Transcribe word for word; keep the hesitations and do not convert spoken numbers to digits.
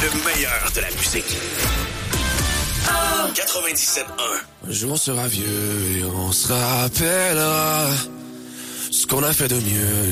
Le meilleur de la musique. quatre-vingt-dix-sept un. Un jour on sera vieux et on se rappellera ce qu'on a fait de mieux